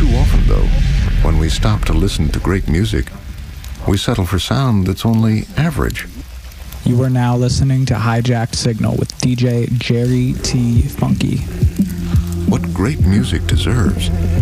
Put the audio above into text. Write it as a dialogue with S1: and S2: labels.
S1: Too often, though, when we stop to listen to great music, we settle for sound that's only average.
S2: You are now listening to Hijacked Signal with DJ Jerry T. Funky.
S1: What great music deserves